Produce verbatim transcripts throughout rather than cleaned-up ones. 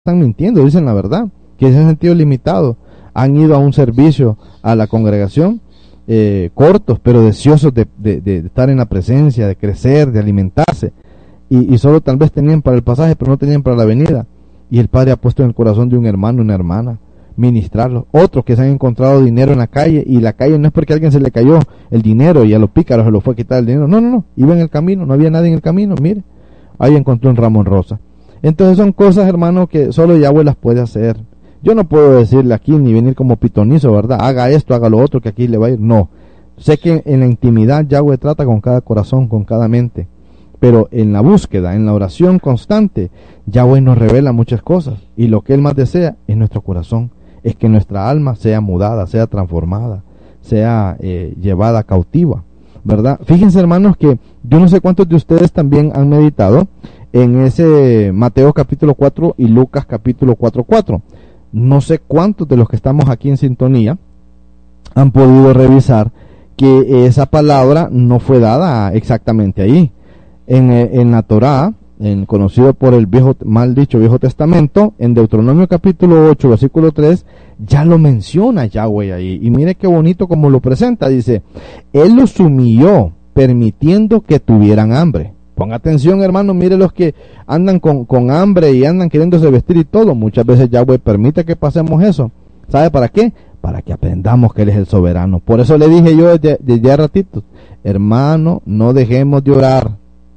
están mintiendo, dicen la verdad, que se han sentido limitados, han ido a un servicio a la congregación, eh, cortos, pero deseosos de, de, de estar en la presencia, de crecer, de alimentarse, y, y solo tal vez tenían para el pasaje, pero no tenían para la venida, y el Padre ha puesto en el corazón de un hermano, una hermana, ministrarlos. Otros que se han encontrado dinero en la calle, y la calle no es porque a alguien se le cayó el dinero y a los pícaros se lo fue a quitar el dinero, no, no, no, iba en el camino, no había nadie en el camino, mire, ahí encontró un ramo en rosa. Entonces son cosas, hermano, que solo Yahweh las puede hacer. Yo no puedo decirle aquí ni venir como pitonizo, ¿verdad? Haga esto, haga lo otro, que aquí le va a ir. No. Sé que en la intimidad Yahweh trata con cada corazón, con cada mente. Pero en la búsqueda, en la oración constante, Yahweh nos revela muchas cosas. Y lo que Él más desea es nuestro corazón. Es que nuestra alma sea mudada, sea transformada, sea eh, llevada cautiva, ¿verdad? Fíjense, hermanos, que yo no sé cuántos de ustedes también han meditado en ese Mateo capítulo cuatro y Lucas capítulo cuatro cuatro. No sé cuántos de los que estamos aquí en sintonía han podido revisar que esa palabra no fue dada exactamente ahí. En, en la Torá, en, conocido por el viejo, mal dicho Viejo Testamento, en Deuteronomio capítulo ocho, versículo tres, ya lo menciona Yahweh ahí. Y mire qué bonito como lo presenta. Dice, Él los humilló, permitiendo que tuvieran hambre. Ponga atención, hermano, mire los que andan con, con hambre y andan queriéndose vestir y todo. Muchas veces Yahweh permite que pasemos eso. ¿Sabe para qué? Para que aprendamos que Él es el soberano. Por eso le dije yo desde, desde hace ratito, hermano, no dejemos de orar.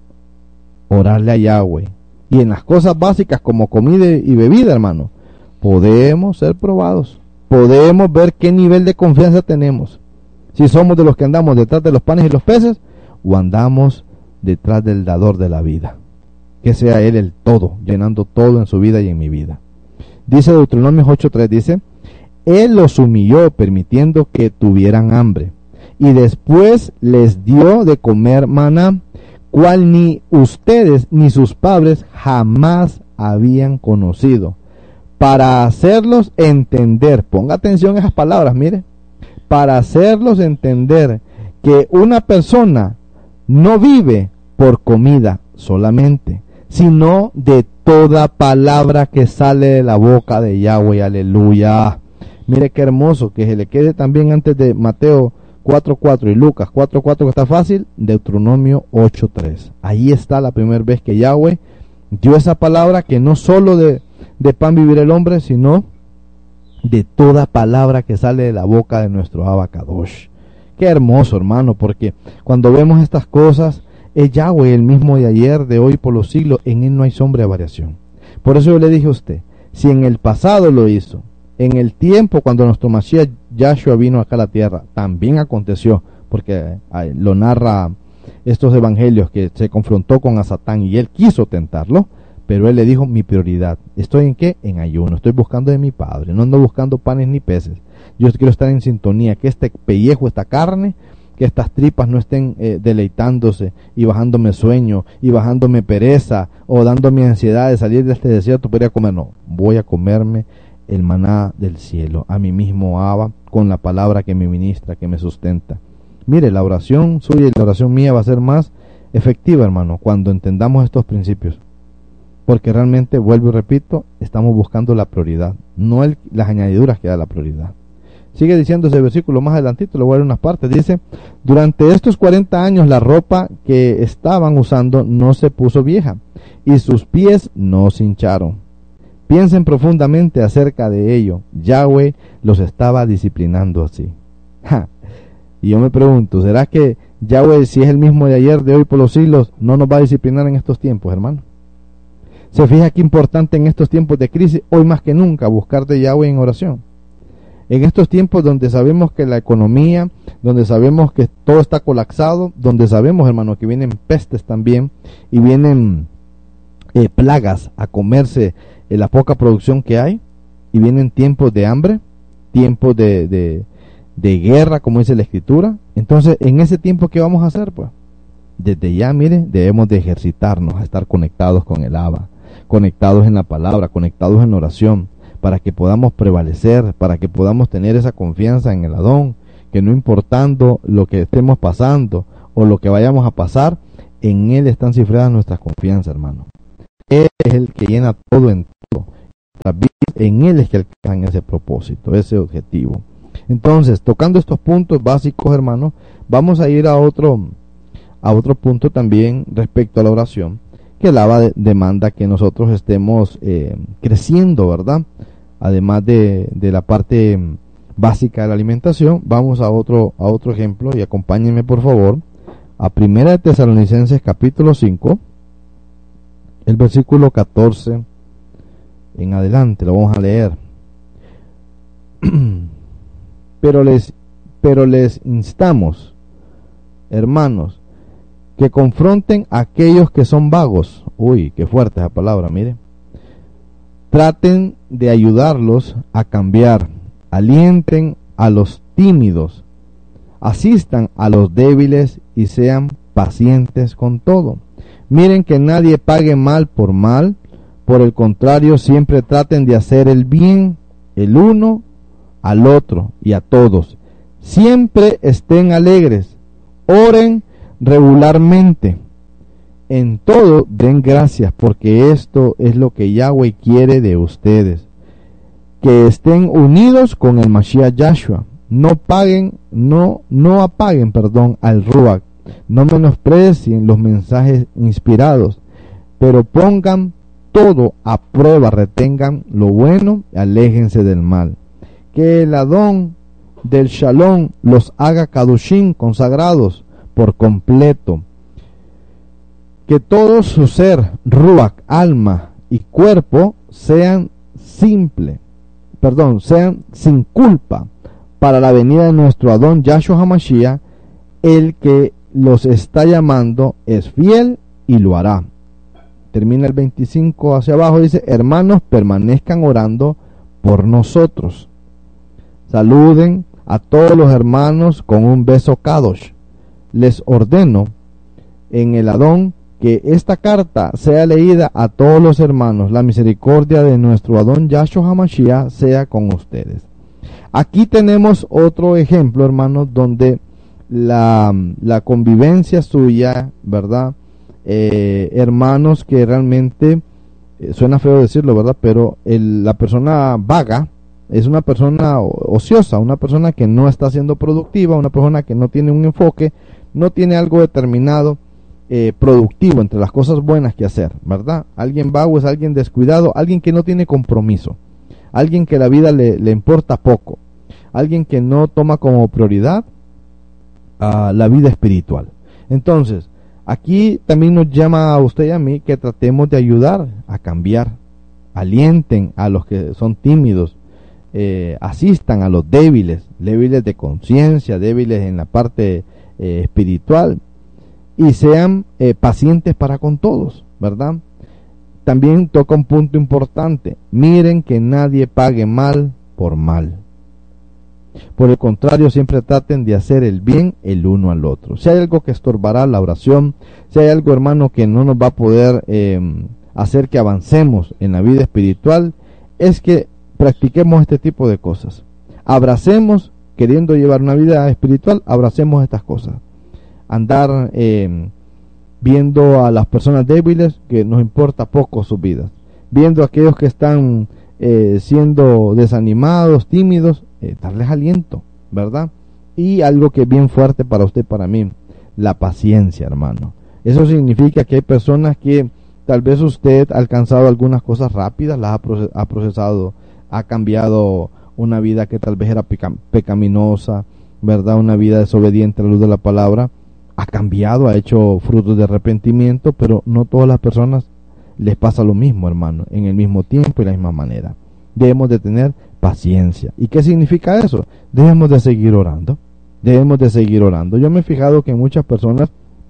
Orarle a Yahweh. Y en las cosas básicas como comida y bebida, hermano, podemos ser probados. Podemos ver qué nivel de confianza tenemos. Si somos de los que andamos detrás de los panes y los peces, o andamos detrás del dador de la vida, que sea Él el todo, llenando todo en su vida y en mi vida. Dice Deuteronomio ocho tres, dice, Él los humilló permitiendo que tuvieran hambre, y después les dio de comer maná, cual ni ustedes ni sus padres jamás habían conocido, para hacerlos entender, ponga atención a esas palabras, mire, para hacerlos entender que una persona no vive por comida solamente, sino de toda palabra que sale de la boca de Yahweh. Aleluya. Mire qué hermoso, que se le quede también antes de Mateo cuatro cuatro y Lucas cuatro cuatro, que está fácil, Deuteronomio ocho tres. Ahí está la primera vez que Yahweh dio esa palabra, que no solo de, de pan vivir el hombre, sino de toda palabra que sale de la boca de nuestro Abba Kadosh. Qué hermoso, hermano, porque cuando vemos estas cosas, es Yahweh el mismo de ayer, de hoy, por los siglos. En Él no hay sombra de variación. Por eso yo le dije a usted, si en el pasado lo hizo, en el tiempo cuando nuestro Mashiach Yahshua vino acá a la tierra, también aconteció, porque eh, lo narra estos evangelios, que se confrontó con a Satán y él quiso tentarlo, pero él le dijo, mi prioridad, ¿estoy en qué? En ayuno, estoy buscando de mi Padre, no ando buscando panes ni peces. Yo quiero estar en sintonía, que este pellejo, esta carne, que estas tripas no estén eh, deleitándose y bajándome sueño y bajándome pereza o dándome ansiedad de salir de este desierto para ir a comer. No, voy a comerme el maná del cielo, a mí mismo Abba, con la palabra que me ministra, que me sustenta. Mire, la oración suya y la oración mía va a ser más efectiva, hermano, cuando entendamos estos principios, porque realmente, vuelvo y repito, estamos buscando la prioridad, no el, las añadiduras que da la prioridad. Sigue diciendo ese versículo más adelantito, le voy a dar unas partes. Dice, durante estos cuarenta años la ropa que estaban usando no se puso vieja y sus pies no se hincharon. Piensen profundamente acerca de ello. Yahweh los estaba disciplinando así. Ja. Y yo me pregunto, ¿será que Yahweh, si es el mismo de ayer, de hoy, por los siglos, no nos va a disciplinar en estos tiempos, hermano? Se fija qué importante en estos tiempos de crisis, hoy más que nunca, buscar de Yahweh en oración. En estos tiempos donde sabemos que la economía, donde sabemos que todo está colapsado, donde sabemos, hermano, que vienen pestes también y vienen eh, plagas a comerse eh, la poca producción que hay, y vienen tiempos de hambre, tiempos de, de, de guerra, como dice la Escritura. Entonces, en ese tiempo, ¿qué vamos a hacer? Pues desde ya, mire, debemos de ejercitarnos a estar conectados con el Abba, conectados en la palabra, conectados en oración, para que podamos prevalecer, para que podamos tener esa confianza en el Adón, que no importando lo que estemos pasando o lo que vayamos a pasar, en Él están cifradas nuestras confianzas, hermano. Él es el que llena todo en todo. nuestras vidas, en Él es que alcanzan ese propósito, ese objetivo. Entonces, tocando estos puntos básicos, hermanos, vamos a ir a otro, a otro punto también respecto a la oración, que el A B A de, demanda que nosotros estemos eh, creciendo, ¿verdad? Además de, de la parte básica de la alimentación, vamos a otro, a otro ejemplo, y acompáñenme por favor a Primera de Tesalonicenses capítulo cinco, el versículo catorce en adelante, lo vamos a leer. Pero les, pero les instamos, hermanos, que confronten a aquellos que son vagos. Uy, qué fuerte esa palabra, mire. Traten de ayudarlos a cambiar, alienten a los tímidos, asistan a los débiles y sean pacientes con todo. Miren que nadie pague mal por mal, por el contrario, siempre traten de hacer el bien, el uno al otro y a todos. Siempre estén alegres, oren regularmente. En todo den gracias, porque esto es lo que Yahweh quiere de ustedes. Que estén unidos con el Mashiach Yahshua. No paguen, no, no apaguen, perdón, al Ruach. No menosprecien los mensajes inspirados, pero pongan todo a prueba, retengan lo bueno, aléjense del mal. Que el Adón del Shalom los haga Kadushim, consagrados por completo. Que todo su ser, Ruach, alma y cuerpo, sean simple, perdón, sean sin culpa para la venida de nuestro Adón Yahshua HaMashiach. El que los está llamando es fiel y lo hará. Termina el veinticinco hacia abajo, dice: hermanos, permanezcan orando por nosotros. Saluden a todos los hermanos con un beso Kadosh. Les ordeno en el Adón que esta carta sea leída a todos los hermanos. La misericordia de nuestro Adón Yahshua HaMashiach sea con ustedes. Aquí tenemos otro ejemplo, hermanos, donde la, la convivencia suya, ¿verdad? Eh, hermanos que realmente, eh, suena feo decirlo, ¿verdad? Pero el, la persona vaga es una persona ociosa, una persona que no está siendo productiva, una persona que no tiene un enfoque, no tiene algo determinado, eh, productivo entre las cosas buenas que hacer, ¿verdad? Alguien vago es alguien descuidado, alguien que no tiene compromiso, alguien que la vida le, le importa poco, alguien que no toma como prioridad a la vida espiritual. Entonces, aquí también nos llama a usted y a mí que tratemos de ayudar a cambiar, alienten a los que son tímidos, eh, asistan a los débiles, débiles de conciencia, débiles en la parte eh, espiritual, y sean eh, pacientes para con todos, ¿verdad? También toca un punto importante: miren que nadie pague mal por mal. Por el contrario, siempre traten de hacer el bien el uno al otro. Si hay algo que estorbará la oración, si hay algo, hermano, que no nos va a poder eh, hacer que avancemos en la vida espiritual, es que practiquemos este tipo de cosas. Abracemos, queriendo llevar una vida espiritual, abracemos estas cosas. Andar eh, viendo a las personas débiles, que nos importa poco sus vidas. Viendo a aquellos que están eh, siendo desanimados, tímidos, eh, darles aliento, ¿verdad? Y algo que es bien fuerte para usted, para mí, la paciencia, hermano. Eso significa que hay personas que tal vez usted ha alcanzado algunas cosas rápidas, las ha, proces ha procesado, ha cambiado una vida que tal vez era pecaminosa, ¿verdad? Una vida desobediente a la luz de la palabra, ha cambiado, ha hecho frutos de arrepentimiento, pero no todas las personas les pasa lo mismo, hermano, en el mismo tiempo y la misma manera. Debemos de tener paciencia. ¿Y qué significa eso? Debemos de seguir orando, debemos de seguir orando. Yo me he fijado que muchas personas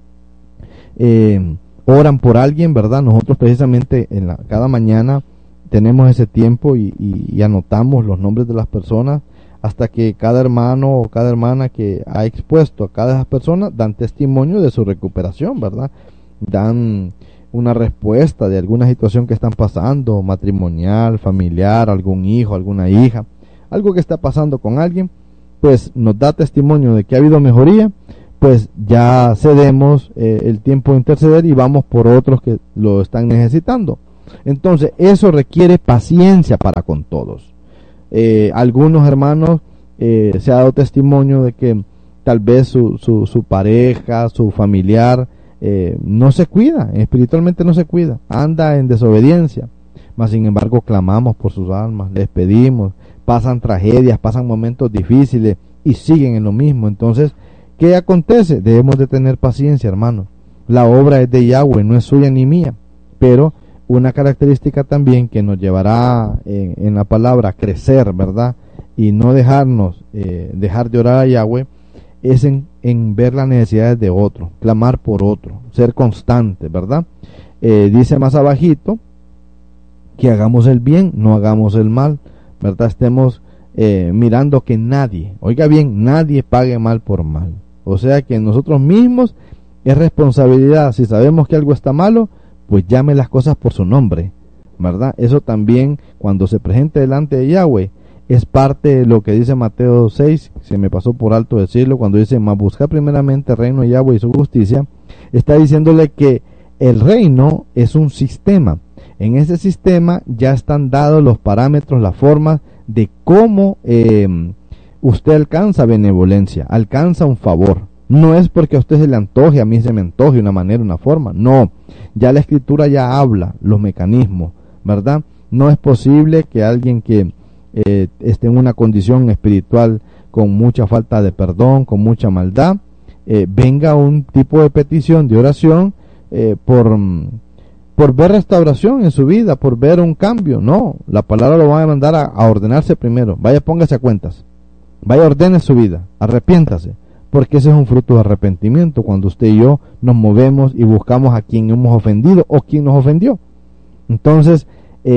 eh, oran por alguien, ¿verdad? Nosotros precisamente en la, cada mañana tenemos ese tiempo y, y, y anotamos los nombres de las personas, hasta que cada hermano o cada hermana que ha expuesto a cada de esas personas dan testimonio de su recuperación, ¿verdad? Dan una respuesta de alguna situación que están pasando, matrimonial, familiar, algún hijo, alguna hija, algo que está pasando con alguien, pues nos da testimonio de que ha habido mejoría, pues ya cedemos eh, el tiempo de interceder y vamos por otros que lo están necesitando. Entonces, eso requiere paciencia para con todos. Eh, algunos hermanos eh, se ha dado testimonio de que tal vez su, su, su pareja, su familiar, eh, no se cuida, espiritualmente no se cuida, anda en desobediencia, mas sin embargo clamamos por sus almas, les pedimos, pasan tragedias, pasan momentos difíciles y siguen en lo mismo. Entonces, ¿qué acontece? Debemos de tener paciencia, hermano. La obra es de Yahweh, no es suya ni mía, pero una característica también que nos llevará en, en la palabra a crecer, ¿verdad? Y no dejarnos, eh, dejar de orar a Yahweh, es en, en ver las necesidades de otro, clamar por otro, ser constante, ¿verdad? Eh, dice más abajito que hagamos el bien, no hagamos el mal, ¿verdad? Estemos eh, mirando que nadie, oiga bien, nadie pague mal por mal. O sea que nosotros mismos es responsabilidad, si sabemos que algo está malo, pues llame las cosas por su nombre, ¿verdad? Eso también, cuando se presente delante de Yahweh, es parte de lo que dice Mateo seis, se me pasó por alto decirlo, cuando dice, mas buscar primeramente el reino de Yahweh y su justicia, está diciéndole que el reino es un sistema. En ese sistema ya están dados los parámetros, las formas de cómo eh, usted alcanza benevolencia, alcanza un favor. No es porque a usted se le antoje, a mí se me antoje una manera, una forma. No, ya la escritura ya habla los mecanismos, ¿verdad? No es posible que alguien que eh, esté en una condición espiritual con mucha falta de perdón, con mucha maldad, eh, venga a un tipo de petición, de oración, eh, por, por ver restauración en su vida, por ver un cambio. No, la palabra lo va a mandar a, a ordenarse primero. Vaya, póngase a cuentas. Vaya, ordene su vida, arrepiéntase. Porque ese es un fruto de arrepentimiento, cuando usted y yo nos movemos y buscamos a quien hemos ofendido o quien nos ofendió. Entonces,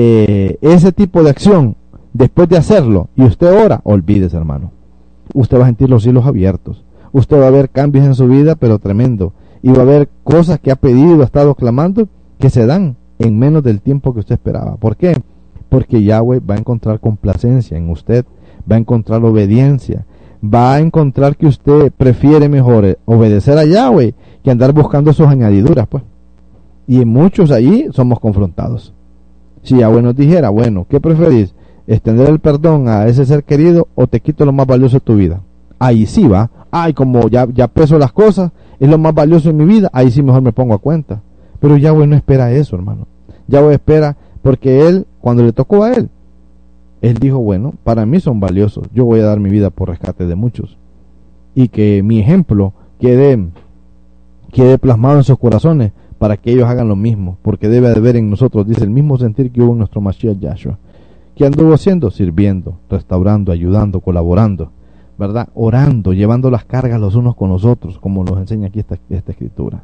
eh, ese tipo de acción, después de hacerlo, y usted ora, olvídese, hermano. Usted va a sentir los cielos abiertos. Usted va a ver cambios en su vida, pero tremendo. Y va a ver cosas que ha pedido, ha estado clamando, que se dan en menos del tiempo que usted esperaba. ¿Por qué? Porque Yahweh va a encontrar complacencia en usted, va a encontrar obediencia, va a encontrar que usted prefiere mejor obedecer a Yahweh que andar buscando sus añadiduras, pues. Y en muchos allí somos confrontados. Si Yahweh nos dijera, bueno, ¿qué preferís? ¿Extender el perdón a ese ser querido o te quito lo más valioso de tu vida? Ahí sí va. Ay, como ya, ya peso las cosas, es lo más valioso en mi vida, ahí sí mejor me pongo a cuenta. Pero Yahweh no espera eso, hermano. Yahweh espera, porque Él, cuando le tocó a Él, Él dijo, bueno, para mí son valiosos, yo voy a dar mi vida por rescate de muchos. Y que mi ejemplo quede, quede plasmado en sus corazones para que ellos hagan lo mismo, porque debe de haber en nosotros, dice, el mismo sentir que hubo en nuestro Mashiach Yahshua. ¿Qué anduvo haciendo? Sirviendo, restaurando, ayudando, colaborando, ¿verdad? Orando, llevando las cargas los unos con los otros, como nos enseña aquí esta, esta escritura.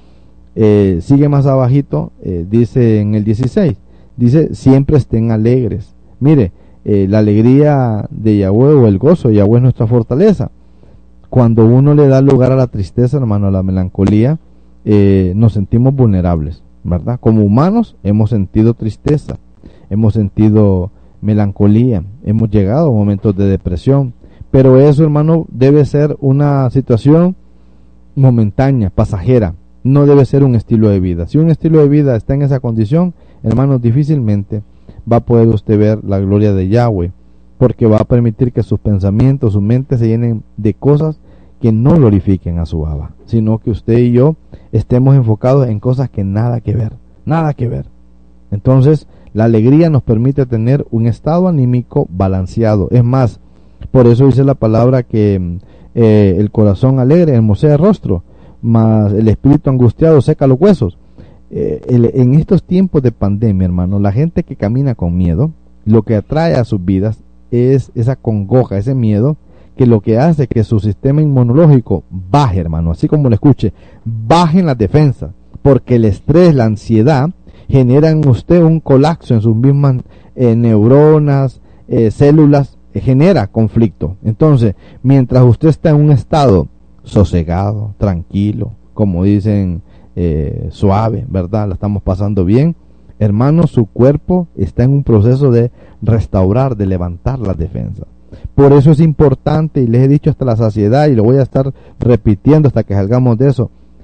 Eh, sigue más abajito, eh, dice en el dieciséis, dice, siempre estén alegres. Mire, Eh, la alegría de Yahweh o el gozo de Yahweh es nuestra fortaleza. Cuando uno le da lugar a la tristeza, hermano, a la melancolía, eh, nos sentimos vulnerables, ¿verdad? Como humanos hemos sentido tristeza, hemos sentido melancolía, hemos llegado a momentos de depresión, pero eso, hermano, debe ser una situación momentánea, pasajera, no debe ser un estilo de vida. Si un estilo de vida está en esa condición, hermano, difícilmente va a poder usted ver la gloria de Yahweh, porque va a permitir que sus pensamientos, su mente se llenen de cosas que no glorifiquen a su Abba, sino que usted y yo estemos enfocados en cosas que nada que ver, nada que ver. Entonces, la alegría nos permite tener un estado anímico balanceado. Es más, por eso dice la palabra que eh, el corazón alegre hermosea el rostro, mas el espíritu angustiado seca los huesos. Eh, el, en estos tiempos de pandemia, hermano, la gente que camina con miedo, lo que atrae a sus vidas es esa congoja, ese miedo, que lo que hace que su sistema inmunológico baje, hermano, así como lo escuche, bajen las defensas, porque el estrés, la ansiedad, generan en usted un colapso en sus mismas eh, neuronas, eh, células, eh, genera conflicto. Entonces, mientras usted está en un estado sosegado, tranquilo, como dicen, Eh, suave, ¿verdad? La estamos pasando bien, hermano, su cuerpo está en un proceso de restaurar, de levantar las defensas. Por eso es importante, y les he dicho hasta la saciedad, y lo voy a estar repitiendo hasta que salgamos de eso,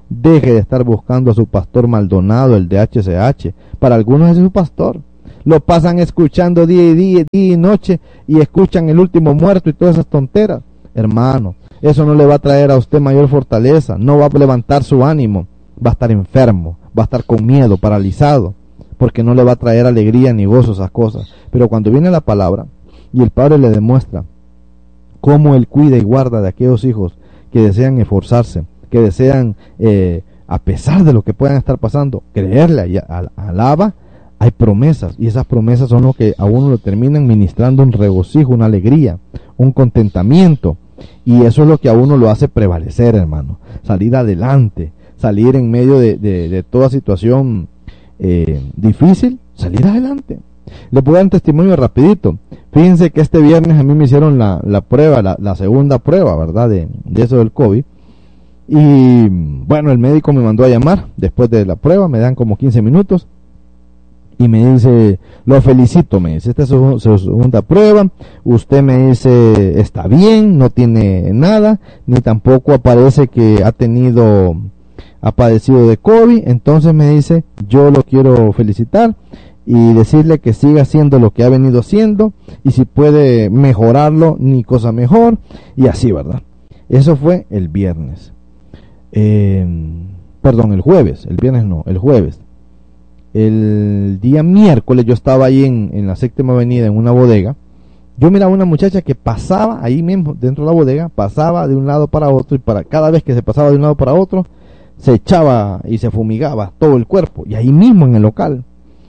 Deje de estar buscando a su pastor Maldonado, el de H C H. Para algunos es su pastor. Lo pasan escuchando día y día, día y noche, y escuchan el último muerto y todas esas tonteras. Hermano, eso no le va a traer a usted mayor fortaleza, no va a levantar su ánimo, va a estar enfermo, va a estar con miedo, paralizado, porque no le va a traer alegría ni gozo esas cosas. Pero cuando viene la palabra y el Padre le demuestra cómo Él cuida y guarda de aquellos hijos que desean esforzarse, que desean, eh, a pesar de lo que puedan estar pasando, creerle y al- alaba, hay promesas, y esas promesas son lo que a uno lo terminan ministrando un regocijo, una alegría, un contentamiento, y eso es lo que a uno lo hace prevalecer, hermano, salir adelante, salir en medio de, de, de toda situación eh, difícil, salir adelante. Les voy a dar un testimonio rapidito. Fíjense que este viernes a mí me hicieron la, la prueba, la, la segunda prueba, ¿verdad? De, de eso del COVID. Y bueno, el médico me mandó a llamar después de la prueba, me dan como quince minutos. Y me dice, lo felicito, me dice, esta es su, su segunda prueba, usted me dice, está bien, no tiene nada, ni tampoco aparece que ha tenido, ha padecido de COVID, entonces me dice, yo lo quiero felicitar y decirle que siga haciendo lo que ha venido haciendo, y si puede mejorarlo, ni cosa mejor, y así, ¿verdad? Eso fue el viernes, eh, perdón, el jueves, el viernes no, el jueves. El día miércoles yo estaba ahí en, en la séptima avenida en una bodega. Yo miraba una muchacha que pasaba ahí mismo dentro de la bodega, pasaba de un lado para otro, y para cada vez que se pasaba de un lado para otro se echaba y se fumigaba todo el cuerpo, y ahí mismo en el local.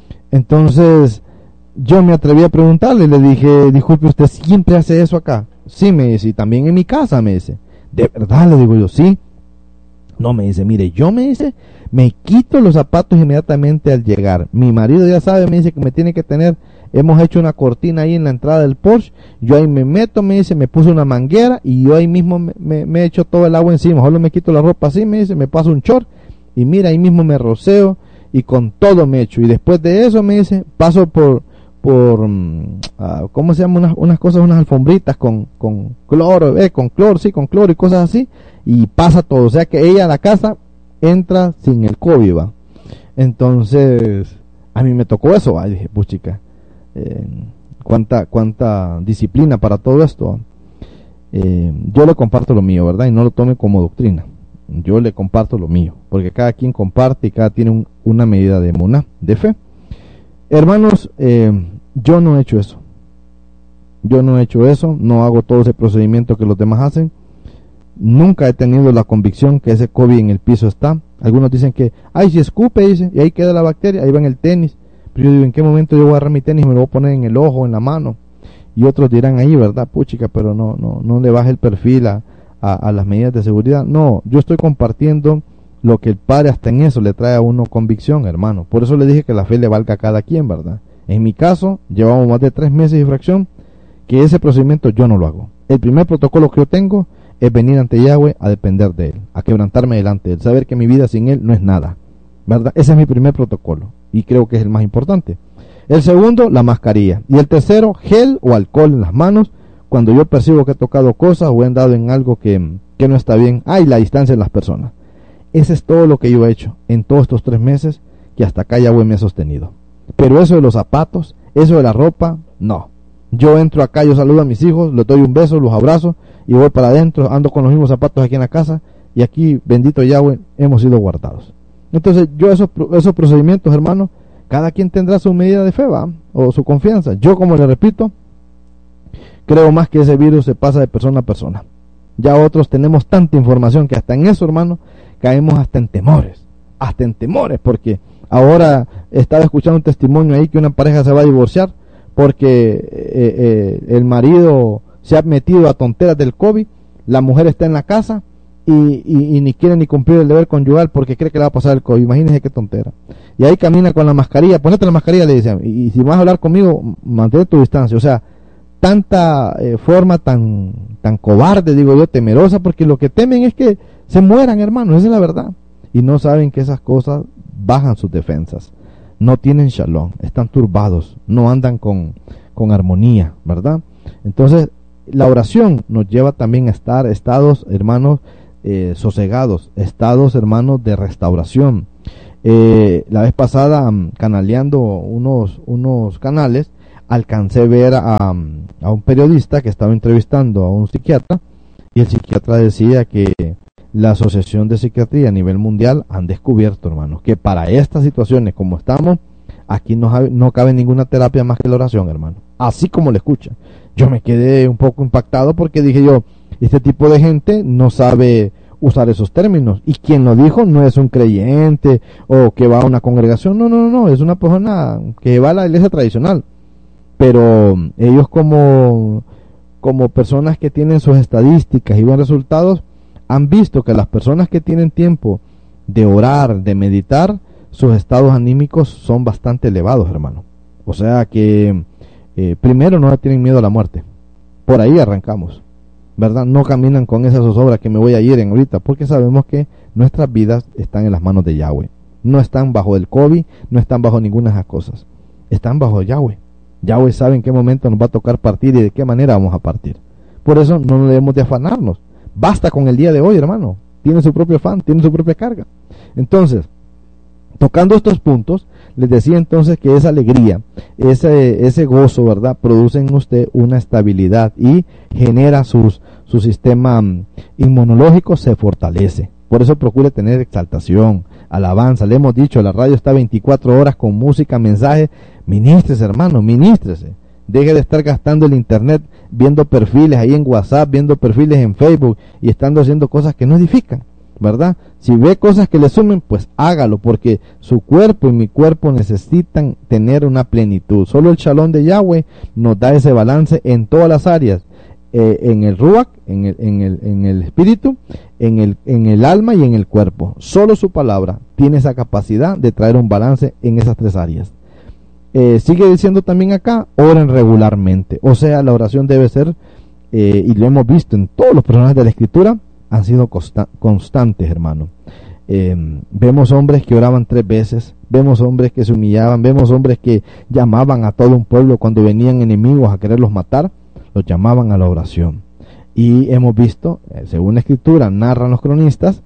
Entonces yo me atreví a preguntarle, le dije, disculpe, ¿usted siempre hace eso acá? Sí, me dice, y también en mi casa, me dice. ¿De verdad? Le digo yo, sí. No, me dice, mire, yo me dice, me quito los zapatos inmediatamente al llegar. Mi marido ya sabe, me dice que me tiene que tener, hemos hecho una cortina ahí en la entrada del Porsche, yo ahí me meto, me dice, me puse una manguera y yo ahí mismo me, me, me echo todo el agua encima, solo me quito la ropa así, me dice, me paso un short y mira, ahí mismo me roceo y con todo me echo. Y después de eso, me dice, paso por, por, uh, ¿cómo se llama? Unas, unas cosas, unas alfombritas con, con cloro, eh, con cloro, sí, con cloro y cosas así, y pasa todo. O sea que ella a la casa entra sin el COVID, va. Entonces a mí me tocó eso, va. Y dije, puchica, eh, cuánta cuánta disciplina para todo esto. eh, yo le comparto lo mío, verdad, y no lo tome como doctrina. Yo le comparto lo mío, porque cada quien comparte y cada tiene un, una medida de emuná, de fe. Hermanos, eh, yo no he hecho eso, yo no he hecho eso, no hago todo ese procedimiento que los demás hacen. Nunca he tenido la convicción que ese COVID en el piso está. Algunos dicen que, ay, si escupe, dice, y ahí queda la bacteria, ahí va en el tenis. Pero yo digo, ¿en qué momento yo voy a agarrar mi tenis y me lo voy a poner en el ojo, en la mano? Y otros dirán ahí, ¿verdad? Puchica, pero no, no, no le baje el perfil a, a, a las medidas de seguridad. No, yo estoy compartiendo lo que el Padre hasta en eso le trae a uno convicción, hermano. Por eso le dije que la fe le valga a cada quien, ¿verdad? En mi caso, llevamos más de tres meses y fracción que ese procedimiento yo no lo hago. El primer protocolo que yo tengo es venir ante Yahweh a depender de Él, a quebrantarme delante de Él, saber que mi vida sin Él no es nada, ¿verdad? Ese es mi primer protocolo, y creo que es el más importante. El segundo, la mascarilla. Y el tercero, gel o alcohol en las manos, cuando yo percibo que he tocado cosas o he andado en algo que, que no está bien. Ah, y la distancia de las personas. Ese es todo lo que yo he hecho en todos estos tres meses, que hasta acá Yahweh me ha sostenido. Pero eso de los zapatos, eso de la ropa, no. Yo entro acá, yo saludo a mis hijos, les doy un beso, los abrazo, y voy para adentro, ando con los mismos zapatos aquí en la casa, y aquí, bendito Yahweh, hemos sido guardados. Entonces, yo esos, esos procedimientos, hermanos, cada quien tendrá su medida de fe, ¿va? O su confianza. Yo, como le repito, creo más que ese virus se pasa de persona a persona. Ya otros tenemos tanta información que hasta en eso, hermano, caemos hasta en temores, hasta en temores, porque ahora estaba escuchando un testimonio ahí que una pareja se va a divorciar porque eh, eh, el marido se ha metido a tonteras del COVID, la mujer está en la casa y, y, y ni quiere ni cumplir el deber conyugal porque cree que le va a pasar el COVID. Imagínense qué tontera. Y ahí camina con la mascarilla, ponete la mascarilla, le dicen, y, y si vas a hablar conmigo, mantén tu distancia. O sea, tanta eh, forma tan tan cobarde, digo yo, temerosa, porque lo que temen es que se mueran, hermanos, esa es la verdad. Y no saben que esas cosas bajan sus defensas. No tienen shalom, están turbados, no andan con, con armonía, ¿verdad? Entonces, la oración nos lleva también a estar estados, hermanos, eh, sosegados, estados, hermanos, de restauración. Eh, la vez pasada, canaleando unos, unos canales, alcancé a ver a, a un periodista que estaba entrevistando a un psiquiatra, y el psiquiatra decía que la Asociación de Psiquiatría a nivel mundial han descubierto, hermanos, que para estas situaciones como estamos, aquí no, no cabe ninguna terapia más que la oración, hermano. Así como le escucha. Yo me quedé un poco impactado porque dije yo, este tipo de gente no sabe usar esos términos. Y quien lo dijo no es un creyente o que va a una congregación. No, no, no, no. Es una persona que va a la iglesia tradicional. Pero ellos como, como personas que tienen sus estadísticas y buenos resultados, han visto que las personas que tienen tiempo de orar, de meditar, sus estados anímicos son bastante elevados, hermano. O sea que eh, primero no tienen miedo a la muerte. Por ahí arrancamos, ¿verdad? No caminan con esa zozobra que me voy a ir en ahorita, porque sabemos que nuestras vidas están en las manos de Yahweh. No están bajo el COVID, no están bajo ninguna de esas cosas. Están bajo Yahweh. Yahweh sabe en qué momento nos va a tocar partir y de qué manera vamos a partir. Por eso no debemos de afanarnos. Basta con el día de hoy, hermano. Tiene su propio afán, tiene su propia carga. Entonces, tocando estos puntos, les decía entonces que esa alegría, ese, ese gozo, ¿verdad?, produce en usted una estabilidad y genera sus, su sistema inmunológico, se fortalece. Por eso procure tener exaltación, alabanza. Le hemos dicho, la radio está veinticuatro horas con música, mensajes. Ministrese, hermano, ministrese. Deje de estar gastando el internet viendo perfiles ahí en WhatsApp, viendo perfiles en Facebook y estando haciendo cosas que no edifican, ¿verdad? Si ve cosas que le sumen, pues hágalo, porque su cuerpo y mi cuerpo necesitan tener una plenitud. Solo el Shalom de Yahweh nos da ese balance en todas las áreas, eh, en el Ruach, en el, en el, en el espíritu, en el, en el alma y en el cuerpo. Solo su palabra tiene esa capacidad de traer un balance en esas tres áreas. Eh, sigue diciendo también acá, oren regularmente. O sea, la oración debe ser, eh, y lo hemos visto en todos los personajes de la Escritura, han sido consta constantes, hermano. Eh, vemos hombres que oraban tres veces, vemos hombres que se humillaban, vemos hombres que llamaban a todo un pueblo cuando venían enemigos a quererlos matar, los llamaban a la oración. Y hemos visto, eh, según la Escritura, narran los cronistas,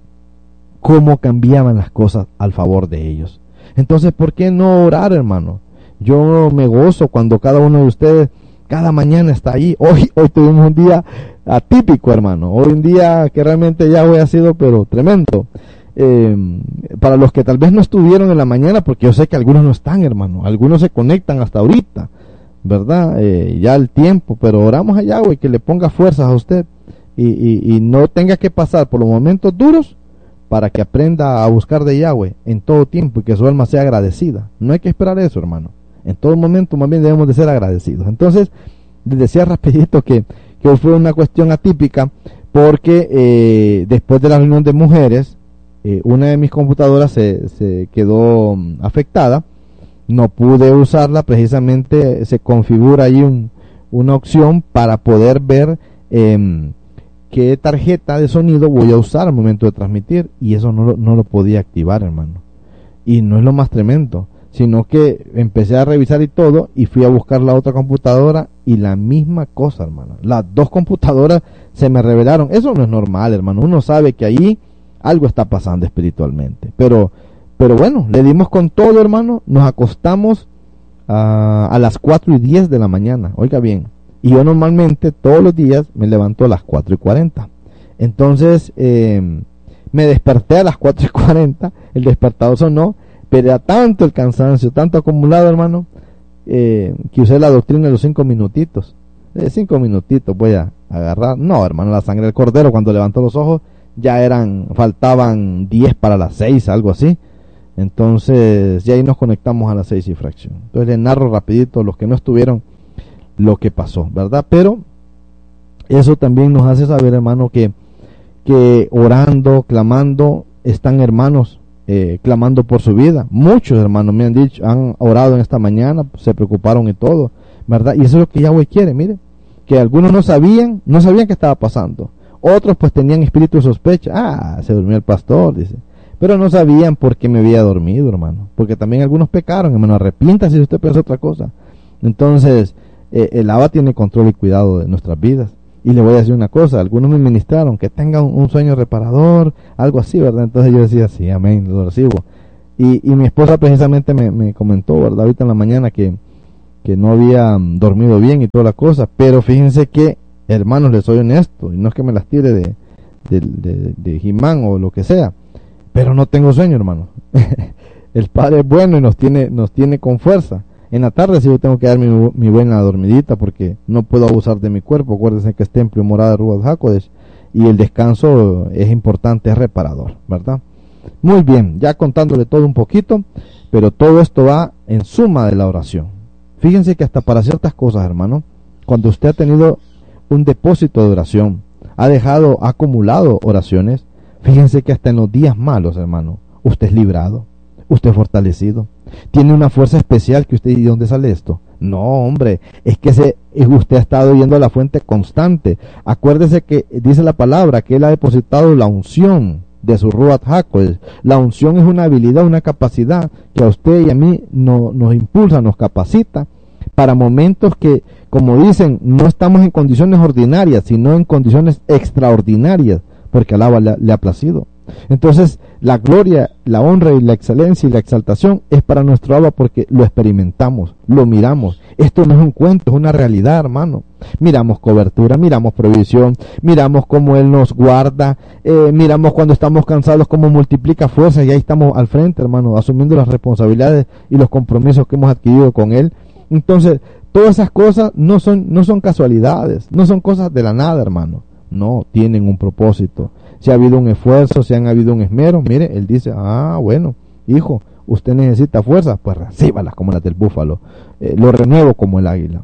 cómo cambiaban las cosas al favor de ellos. Entonces, ¿por qué no orar, hermano? Yo me gozo cuando cada uno de ustedes cada mañana está ahí. Hoy, hoy tuvimos un día atípico, hermano. Hoy un día que realmente Yahweh ha sido, pero tremendo. Eh, para los que tal vez no estuvieron en la mañana, porque yo sé que algunos no están, hermano. Algunos se conectan hasta ahorita, ¿verdad? Eh, ya el tiempo, pero oramos a Yahweh que le ponga fuerzas a usted y, y, y no tenga que pasar por los momentos duros, para que aprenda a buscar de Yahweh en todo tiempo y que su alma sea agradecida. No hay que esperar eso, hermano. En todo momento más bien debemos de ser agradecidos. Entonces, les decía rapidito que, que hoy fue una cuestión atípica porque eh, después de la reunión de mujeres, eh, una de mis computadoras se, se quedó um, afectada. No pude usarla, precisamente se configura ahí un, una opción para poder ver eh, qué tarjeta de sonido voy a usar al momento de transmitir, y eso no lo, no lo podía activar, hermano. Y no es lo más tremendo, sino que empecé a revisar y todo, y fui a buscar la otra computadora y la misma cosa, hermano. Las dos computadoras se me revelaron. Eso no es normal, hermano. Uno sabe que ahí algo está pasando espiritualmente, pero pero bueno, le dimos con todo, hermano. Nos acostamos a, a las cuatro y diez de la mañana, oiga bien. Y yo normalmente todos los días me levanto a las cuatro y cuarenta. Entonces eh, me desperté a las cuatro y cuarenta, el despertador sonó, pero era tanto el cansancio, tanto acumulado, hermano, eh, que usé la doctrina de los cinco minutitos. De cinco minutitos voy a agarrar. No, hermano, la sangre del cordero, cuando levantó los ojos, ya eran, faltaban diez para las seis, algo así. Entonces, ya ahí nos conectamos a las seis y fracción. Entonces les narro rapidito los que no estuvieron lo que pasó, ¿verdad? Pero eso también nos hace saber, hermano, que, que orando, clamando, están hermanos eh, clamando por su vida. Muchos hermanos me han dicho, han orado en esta mañana, se preocuparon y todo, ¿verdad? Y eso es lo que Yahweh quiere, mire, que algunos no sabían, no sabían qué estaba pasando. Otros pues tenían espíritu de sospecha. Ah, se durmió el pastor, dice. Pero no sabían por qué me había dormido, hermano. Porque también algunos pecaron, hermano. Arrepiéntase si usted piensa otra cosa. Entonces, eh, el Abba tiene control y cuidado de nuestras vidas. Y le voy a decir una cosa, algunos me ministraron que tenga un, un sueño reparador, algo así, ¿verdad? Entonces yo decía, sí, amén, lo recibo. Y, y mi esposa precisamente me, me comentó, ¿verdad? Ahorita en la mañana que, que no había um, dormido bien y toda la cosa, pero fíjense que, hermanos, les soy honesto, y no es que me las tire de, de, de, de He-Man o lo que sea, pero no tengo sueño, hermano. El Padre es bueno y nos tiene, nos tiene con fuerza. En la tarde sí yo tengo que dar mi, mi buena dormidita porque no puedo abusar de mi cuerpo. Acuérdense que es templo y morada de Ruach HaKodesh y el descanso es importante, es reparador, ¿verdad? Muy bien, ya contándole todo un poquito, pero todo esto va en suma de la oración. Fíjense que hasta para ciertas cosas, hermano, cuando usted ha tenido un depósito de oración, ha dejado, ha acumulado oraciones, fíjense que hasta en los días malos, hermano, usted es librado, usted es fortalecido, tiene una fuerza especial que usted, ¿y de dónde sale esto? No, hombre, es que se, usted ha estado yendo a la fuente constante. Acuérdese que dice la palabra que él ha depositado la unción de su Ruach HaKodesh. La unción es una habilidad, una capacidad que a usted y a mí no, nos impulsa, nos capacita para momentos que, como dicen, no estamos en condiciones ordinarias, sino en condiciones extraordinarias, porque alaba le, le ha placido. Entonces, la gloria, la honra y la excelencia y la exaltación es para nuestro Abba porque lo experimentamos, lo miramos. Esto no es un cuento, es una realidad, hermano. Miramos cobertura, miramos provisión, miramos cómo Él nos guarda, eh, miramos cuando estamos cansados cómo multiplica fuerzas y ahí estamos al frente, hermano, asumiendo las responsabilidades y los compromisos que hemos adquirido con Él. Entonces, todas esas cosas no son, no son casualidades, no son cosas de la nada, hermano. No, tienen un propósito. Si ha habido un esfuerzo, si han habido un esmero, mire, él dice, ah, bueno, hijo, usted necesita fuerza, pues recíbalas como las del búfalo, eh, lo renuevo como el águila.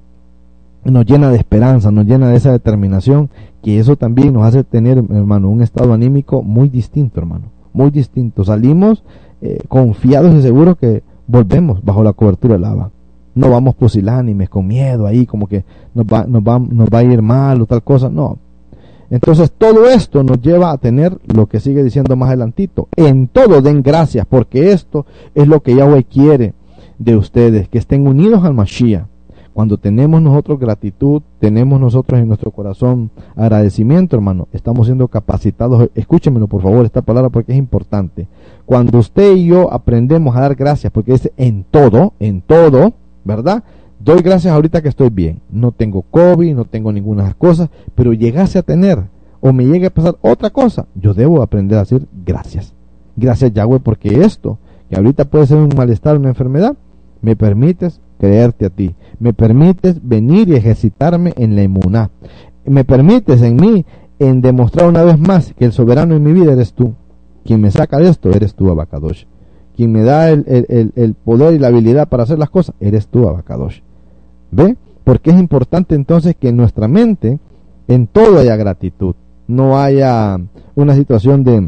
Nos llena de esperanza, nos llena de esa determinación, que eso también nos hace tener, hermano, un estado anímico muy distinto, hermano, muy distinto. Salimos eh, confiados y seguros que volvemos bajo la cobertura del Abba. No vamos pusilánimes, con miedo ahí, como que nos va, nos va, nos va a ir mal o tal cosa, no. Entonces todo esto nos lleva a tener lo que sigue diciendo más adelantito. En todo den gracias, porque esto es lo que Yahweh quiere de ustedes, que estén unidos al Mashiach. Cuando tenemos nosotros gratitud, tenemos nosotros en nuestro corazón agradecimiento, hermano, estamos siendo capacitados. Escúchenmelo por favor esta palabra porque es importante. Cuando usted y yo aprendemos a dar gracias, porque dice en todo, en todo, ¿verdad? Doy gracias ahorita que estoy bien, no tengo COVID, no tengo ninguna de las cosas, pero llegase a tener o me llegue a pasar otra cosa, yo debo aprender a decir gracias. Gracias Yahweh porque esto, que ahorita puede ser un malestar, una enfermedad, me permites creerte a ti, me permites venir y ejercitarme en la emuná, me permites en mí en demostrar una vez más que el soberano en mi vida eres tú, quien me saca de esto eres tú, Abba Kadosh, quien me da el, el, el, el poder y la habilidad para hacer las cosas eres tú, Abba Kadosh. ¿Ve? Porque es importante entonces que en nuestra mente en todo haya gratitud, no haya una situación de,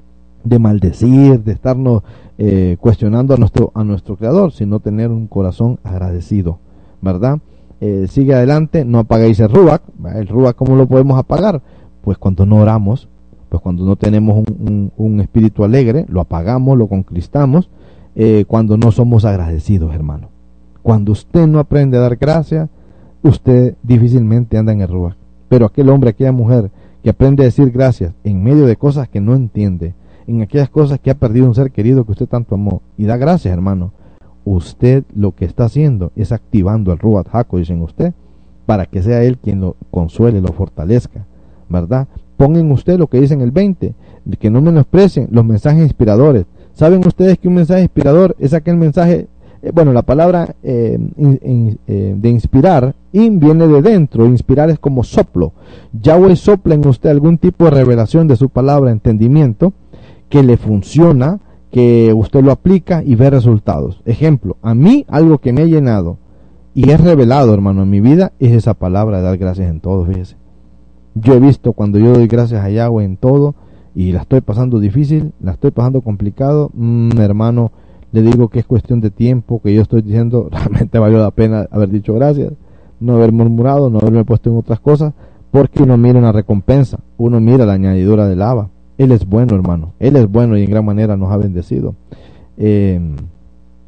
de maldecir, de estarnos eh, cuestionando a nuestro, a nuestro Creador, sino tener un corazón agradecido, ¿verdad? Eh, sigue adelante, no apaguéis el Ruach. El Ruach, ¿cómo lo podemos apagar? Pues cuando no oramos, pues cuando no tenemos un, un, un espíritu alegre, lo apagamos, lo conquistamos, eh, cuando no somos agradecidos, hermano. Cuando usted no aprende a dar gracias, usted difícilmente anda en el Ruach. Pero aquel hombre, aquella mujer que aprende a decir gracias en medio de cosas que no entiende, en aquellas cosas que ha perdido un ser querido que usted tanto amó, y da gracias, hermano, usted lo que está haciendo es activando el Ruach HaKodesh en usted para que sea él quien lo consuele, lo fortalezca, ¿verdad? Pongan en usted lo que dice en el veinte, que no menosprecien los mensajes inspiradores. ¿Saben ustedes que un mensaje inspirador es aquel mensaje? Bueno, la palabra eh, in, in, eh, de inspirar, in viene de dentro, inspirar es como soplo. Yahweh sopla en usted algún tipo de revelación de su palabra, entendimiento, que le funciona, que usted lo aplica y ve resultados. Ejemplo, a mí algo que me ha llenado y es revelado, hermano, en mi vida, es esa palabra de dar gracias en todo, fíjese. Yo he visto cuando yo doy gracias a Yahweh en todo y la estoy pasando difícil, la estoy pasando complicado, mmm, hermano, le digo que es cuestión de tiempo, que yo estoy diciendo, realmente valió la pena haber dicho gracias, no haber murmurado, no haberme puesto en otras cosas, porque uno mira una recompensa, uno mira la añadidura del Abba. Él es bueno, hermano, Él es bueno y en gran manera nos ha bendecido. Eh,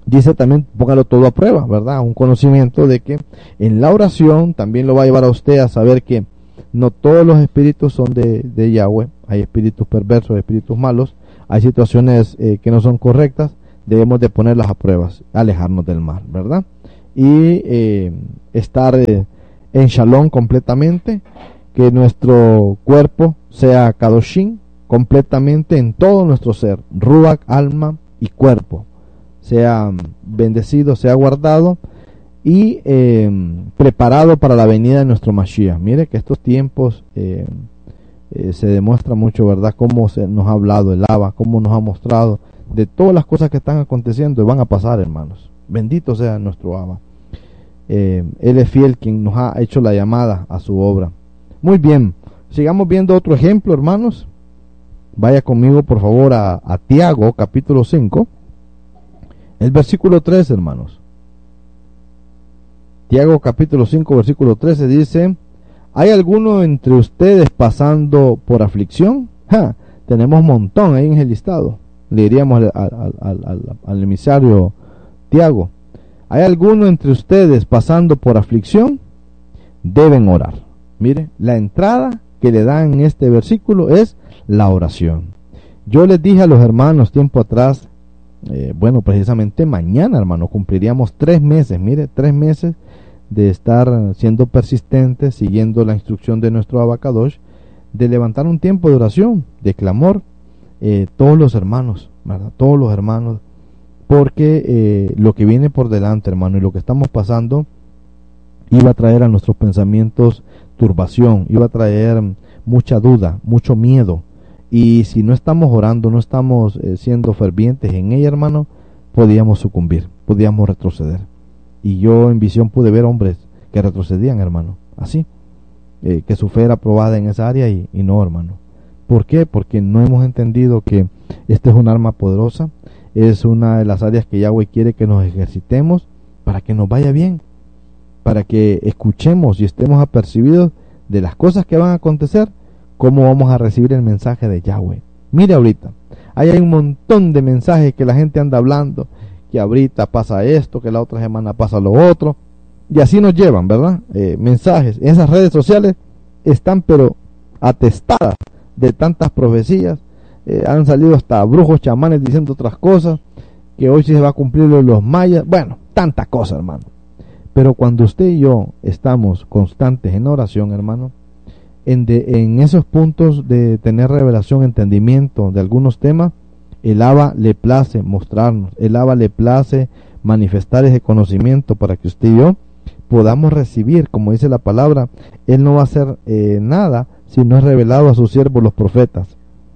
dice también, póngalo todo a prueba, ¿verdad? Un conocimiento de que en la oración también lo va a llevar a usted a saber que no todos los espíritus son de, de Yahweh. Hay espíritus perversos, hay espíritus malos, hay situaciones eh, que no son correctas, debemos de ponerlas a pruebas, alejarnos del mal, ¿verdad? Y eh, estar eh, en shalom completamente, que nuestro cuerpo sea kadoshim completamente en todo nuestro ser, ruach, alma y cuerpo, sea bendecido, sea guardado y eh, preparado para la venida de nuestro Mashiach. Mire que estos tiempos eh, eh, se demuestra mucho, ¿verdad? Cómo se nos ha hablado el Abba, cómo nos ha mostrado de todas las cosas que están aconteciendo y van a pasar, hermanos. Bendito sea nuestro Abba. Eh, él es fiel, quien nos ha hecho la llamada a su obra. Muy bien, sigamos viendo otro ejemplo, hermanos. Vaya conmigo, por favor, a, a Tiago, capítulo cinco, el versículo tres, hermanos. Tiago, capítulo cinco, versículo trece, dice: ¿hay alguno entre ustedes pasando por aflicción? ¡Ja! Tenemos un montón ahí en el listado. Le diríamos al, al, al, al, al emisario Tiago: ¿hay alguno entre ustedes pasando por aflicción? Deben orar. Mire, la entrada que le dan en este versículo es la oración. Yo les dije a los hermanos tiempo atrás, eh, bueno, precisamente mañana, hermano, cumpliríamos tres meses, mire, tres meses de estar siendo persistentes, siguiendo la instrucción de nuestro Abacadosh, de levantar un tiempo de oración, de clamor, eh, todos los hermanos, ¿verdad? Todos los hermanos, porque eh, lo que viene por delante, hermano, y lo que estamos pasando, iba a traer a nuestros pensamientos turbación, iba a traer mucha duda, mucho miedo, y si no estamos orando, no estamos eh, siendo fervientes en ella, hermano, podíamos sucumbir, podíamos retroceder. Y yo en visión pude ver hombres que retrocedían, hermano, así, eh, que su fe era probada en esa área y, y no, hermano. ¿Por qué? Porque no hemos entendido que esta es un arma poderosa, es una de las áreas que Yahweh quiere que nos ejercitemos para que nos vaya bien, para que escuchemos y estemos apercibidos de las cosas que van a acontecer, cómo vamos a recibir el mensaje de Yahweh. Mire ahorita, ahí hay un montón de mensajes que la gente anda hablando, que ahorita pasa esto, que la otra semana pasa lo otro, y así nos llevan, ¿verdad? Eh, mensajes, esas redes sociales están pero atestadas de tantas profecías, eh, han salido hasta brujos, chamanes diciendo otras cosas, que hoy sí se va a cumplir lo de los mayas, bueno, tanta cosa, hermano. Pero cuando usted y yo estamos constantes en oración, hermano, en, de, en esos puntos de tener revelación, entendimiento de algunos temas, el Abba le place mostrarnos, el Abba le place manifestar ese conocimiento para que usted y yo podamos recibir, como dice la palabra. Él no va a hacer eh, nada si no es revelado a sus siervos los profetas.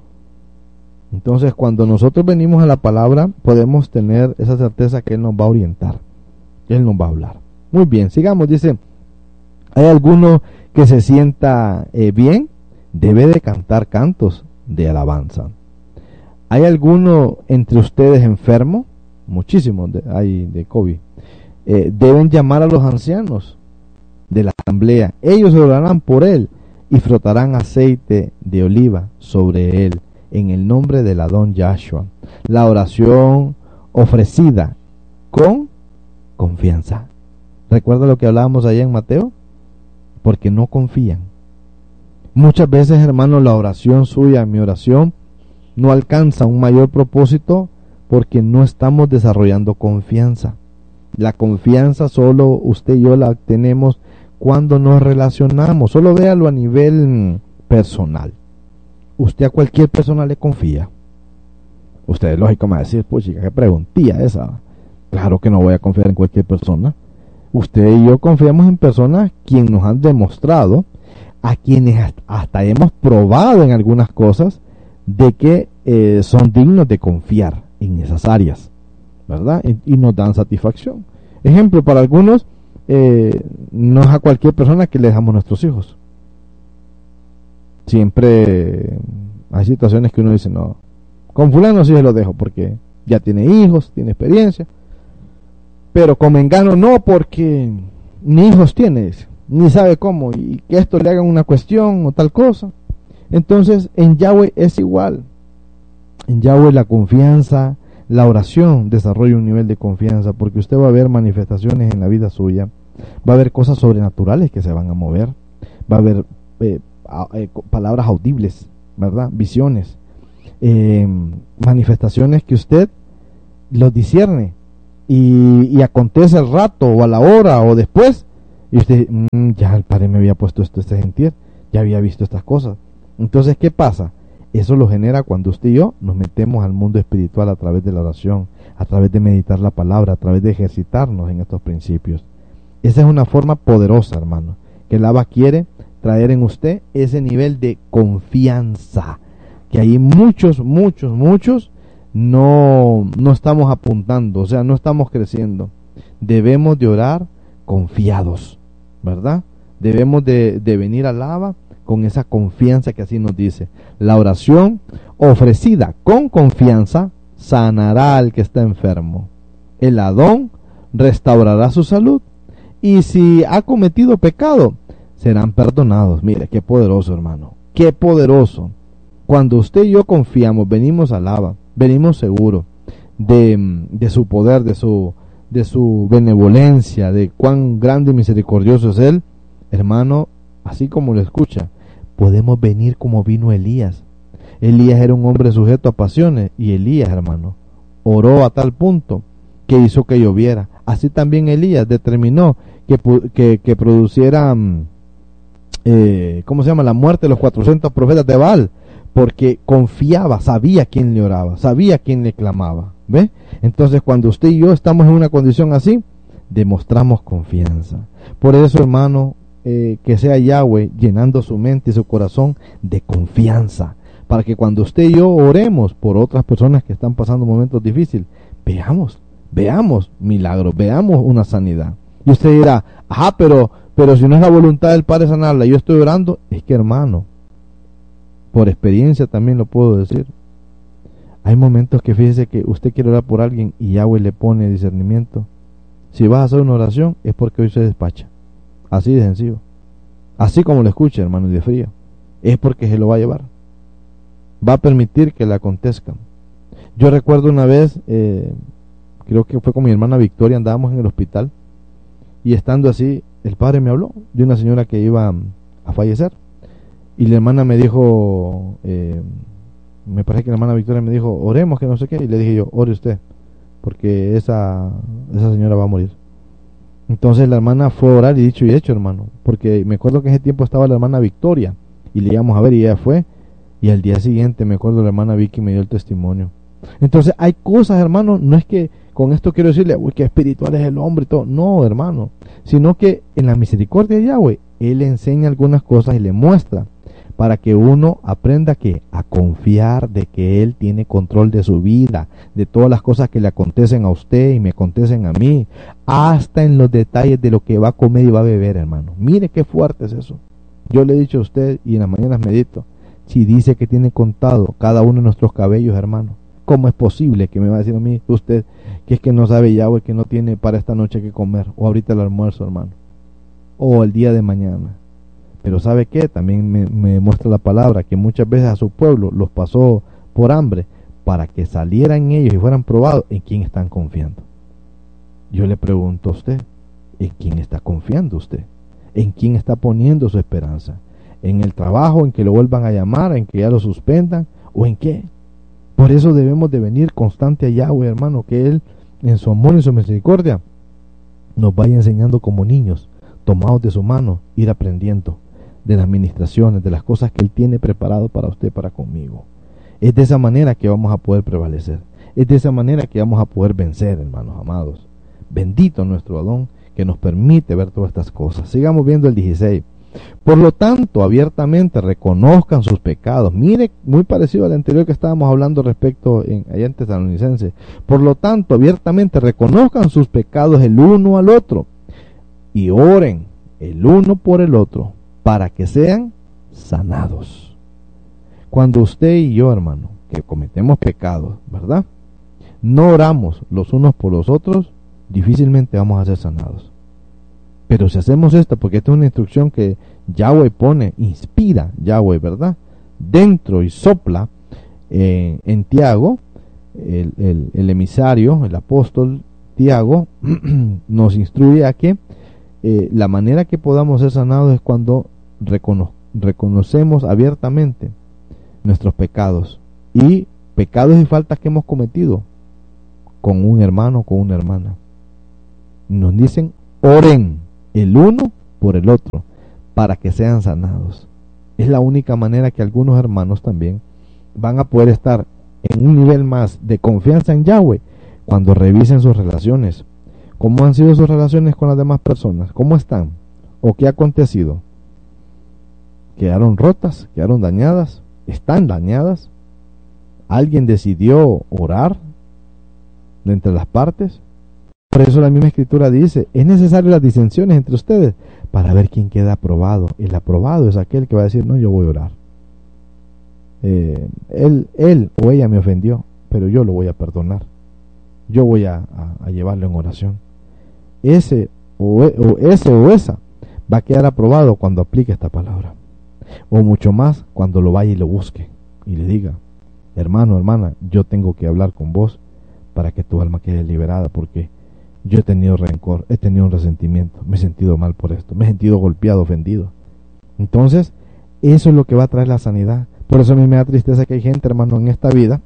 Entonces, cuando nosotros venimos a la palabra, podemos tener esa certeza que Él nos va a orientar, Él nos va a hablar. Muy bien, sigamos. Dice: ¿hay alguno que se sienta eh, bien? Debe de cantar cantos de alabanza. ¿Hay alguno entre ustedes enfermo? Muchísimos de, hay de COVID. Eh, deben llamar a los ancianos de la asamblea. Ellos orarán por él y frotarán aceite de oliva sobre él en el nombre del Adón Yahshua. La oración ofrecida con confianza. ¿Recuerda lo que hablábamos allá en Mateo? Porque no confían. Muchas veces, hermano, la oración suya, mi oración, no alcanza un mayor propósito porque no estamos desarrollando confianza. La confianza solo usted y yo la tenemos cuando nos relacionamos. Solo véalo a nivel personal. Usted a cualquier persona le confía. Usted es lógico me va a decir, pues chica, qué preguntilla esa. Claro que no voy a confiar en cualquier persona. Usted y yo confiamos en personas quienes nos han demostrado, a quienes hasta hemos probado en algunas cosas, de que eh, son dignos de confiar en esas áreas, ¿verdad? Y, y nos dan satisfacción. Ejemplo, para algunos, eh, no es a cualquier persona que le dejamos nuestros hijos. Siempre hay situaciones que uno dice, no, con fulano sí se lo dejo porque ya tiene hijos, tiene experiencia, pero con mengano no, porque ni hijos tiene, ni sabe cómo, y que esto le hagan una cuestión o tal cosa. Entonces en Yahweh es igual. En Yahweh la confianza, La oración desarrolla un nivel de confianza porque usted va a ver manifestaciones en la vida suya, va a haber cosas sobrenaturales que se van a mover, va a haber eh, a, eh, palabras audibles, ¿verdad? Visiones, eh, manifestaciones que usted los discierne y, y acontece al rato o a la hora o después y usted, mmm, ya el Padre me había puesto esto, este sentir, ya había visto estas cosas. Entonces, ¿qué pasa? Eso lo genera cuando usted y yo nos metemos al mundo espiritual a través de la oración, a través de meditar la palabra, a través de ejercitarnos en estos principios. Esa es una forma poderosa, hermano, que el Abba quiere traer en usted ese nivel de confianza, que ahí muchos, muchos, muchos no, no estamos apuntando, o sea, no estamos creciendo. Debemos de orar confiados, ¿verdad? Debemos de, de venir al Abba con esa confianza que así nos dice. La oración ofrecida con confianza sanará al que está enfermo. El Adón restaurará su salud. Y si ha cometido pecado, serán perdonados. Mire, qué poderoso, hermano. Qué poderoso. Cuando usted y yo confiamos, venimos al Abba, venimos seguros de, de su poder, de su, de su benevolencia, de cuán grande y misericordioso es Él, hermano, así como lo escucha, podemos venir como vino Elías. Elías era un hombre sujeto a pasiones y Elías, hermano, oró a tal punto que hizo que lloviera. Así también Elías determinó que, que, que produciera, eh, ¿cómo se llama? La muerte de los cuatrocientos profetas de Baal, porque confiaba, sabía quién le oraba, sabía quién le clamaba. ¿Ve? Entonces, cuando usted y yo estamos en una condición así, demostramos confianza. Por eso, hermano, Eh, que sea Yahweh llenando su mente y su corazón de confianza, para que cuando usted y yo oremos por otras personas que están pasando momentos difíciles, veamos, veamos milagros, veamos una sanidad. Y usted dirá, ajá, pero, pero si no es la voluntad del Padre sanarla, yo estoy orando. Es que, hermano, por experiencia también lo puedo decir, hay momentos que fíjese que usted quiere orar por alguien y Yahweh le pone discernimiento. Si vas a hacer una oración es porque hoy se despacha. Así de sencillo. Así como lo escucha, hermano, de frío. Es porque se lo va a llevar. Va a permitir que le acontezcan. Yo recuerdo una vez, eh, creo que fue con mi hermana Victoria, andábamos en el hospital. Y estando así, el Padre me habló de una señora que iba a fallecer. Y la hermana me dijo, eh, me parece que la hermana Victoria me dijo, oremos, que no sé qué. Y le dije yo, ore usted, porque esa, esa señora va a morir. Entonces la hermana fue a orar y dicho y hecho, hermano, porque me acuerdo que en ese tiempo estaba la hermana Victoria y le íbamos a ver y ella fue, y al día siguiente me acuerdo la hermana Vicky me dio el testimonio. Entonces hay cosas, hermano, no es que con esto quiero decirle, uy, que espiritual es el hombre y todo, no, hermano, sino que en la misericordia de Yahweh, Él le enseña algunas cosas y le muestra, para que uno aprenda que a confiar de que Él tiene control de su vida, de todas las cosas que le acontecen a usted y me acontecen a mí, hasta en los detalles de lo que va a comer y va a beber, hermano. Mire qué fuerte es eso. Yo le he dicho a usted y en las mañanas medito, si dice que tiene contado cada uno de nuestros cabellos, hermano, ¿cómo es posible que me va a decir a mí usted que es que no sabe Yahweh, que no tiene para esta noche que comer, o ahorita el almuerzo, hermano, o el día de mañana? Pero ¿sabe qué? También me, me muestra la palabra que muchas veces a su pueblo los pasó por hambre para que salieran ellos y fueran probados. ¿En quién están confiando? Yo le pregunto a usted, ¿en quién está confiando usted? ¿En quién está poniendo su esperanza? ¿En el trabajo, en que lo vuelvan a llamar, en que ya lo suspendan, o en qué? Por eso debemos de venir constante a Yahweh, hermano, que Él en su amor y su misericordia nos vaya enseñando como niños, tomados de su mano, ir aprendiendo de las ministraciones, de las cosas que Él tiene preparado para usted, para conmigo. Es de esa manera que vamos a poder prevalecer. Es de esa manera que vamos a poder vencer, hermanos amados. Bendito nuestro Adón, que nos permite ver todas estas cosas. Sigamos viendo el dieciséis. Por lo tanto, abiertamente reconozcan sus pecados. Mire, muy parecido al anterior que estábamos hablando respecto en, allá en Tesalonicenses. Por lo tanto, abiertamente reconozcan sus pecados el uno al otro y oren el uno por el otro, para que sean sanados. Cuando usted y yo, hermano, que cometemos pecados, ¿verdad?, no oramos los unos por los otros, difícilmente vamos a ser sanados. Pero si hacemos esto, porque esta es una instrucción que Yahweh pone, inspira Yahweh, ¿verdad?, dentro y sopla eh, en Tiago, el, el, el emisario, el apóstol Tiago, nos instruye a que eh, la manera que podamos ser sanados es cuando recono reconocemos abiertamente nuestros pecados y pecados y faltas que hemos cometido con un hermano o con una hermana. Nos dicen, oren el uno por el otro para que sean sanados. Es la única manera que algunos hermanos también van a poder estar en un nivel más de confianza en Yahweh cuando revisen sus relaciones. ¿Cómo han sido sus relaciones con las demás personas? ¿Cómo están? ¿O qué ha acontecido? ¿Quedaron rotas? ¿Quedaron dañadas? ¿Están dañadas? ¿Alguien decidió orar de entre las partes? Por eso la misma escritura dice, es necesario las disensiones entre ustedes para ver quién queda aprobado. El aprobado es aquel que va a decir, no, yo voy a orar. Eh, él, él o ella me ofendió, pero yo lo voy a perdonar. Yo voy a, a, a llevarlo en oración. Ese o, o ese o esa va a quedar aprobado cuando aplique esta palabra. O mucho más cuando lo vaya y lo busque y le diga, hermano, hermana, yo tengo que hablar con vos para que tu alma quede liberada, porque yo he tenido rencor, he tenido un resentimiento, me he sentido mal por esto, me he sentido golpeado, ofendido. Entonces, eso es lo que va a traer la sanidad. Por eso a mí me da tristeza que hay gente, hermano, en esta vida